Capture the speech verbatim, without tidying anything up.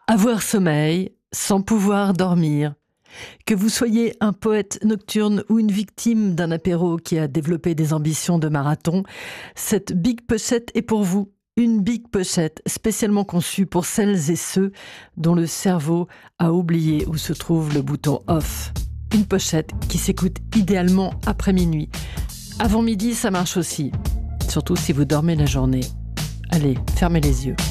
Avoir sommeil sans pouvoir dormir. Que vous soyez un poète nocturne ou une victime d'un apéro qui a développé des ambitions de marathon, cette Big Pochette est pour vous. Une Big Pochette spécialement conçue pour celles et ceux dont le cerveau a oublié où se trouve le bouton off. Une pochette qui s'écoute idéalement après minuit. Avant midi, ça marche aussi. Surtout si vous dormez la journée. Allez, fermez les yeux.